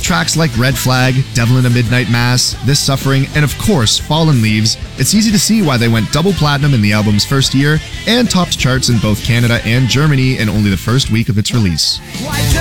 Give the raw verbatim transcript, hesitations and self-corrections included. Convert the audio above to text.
With tracks like Red Flag, Devil in a Midnight Mass, This Suffering, and of course Fallen Leaves, it's easy to see why they went double platinum in the album's first year and topped charts in both Canada and Germany in only the first week of its release.